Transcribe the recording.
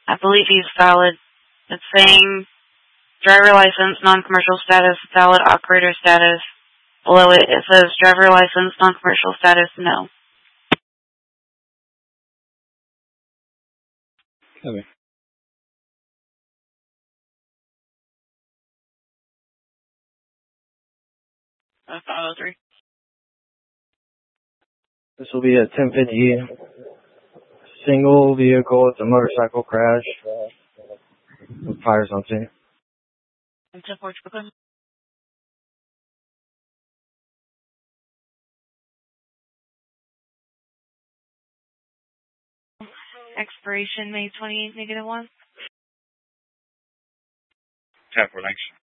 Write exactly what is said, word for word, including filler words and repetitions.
I believe he's valid. It's saying driver license, non-commercial status, valid operator status. Below it, it says driver license, non-commercial status, no. Okay. Uh, five oh three. This will be at ten fifty. Single vehicle. It's a motorcycle crash. With fires on scene. And ten four Brooklyn. Expiration May twenty-eighth, negative one. ten four, thanks.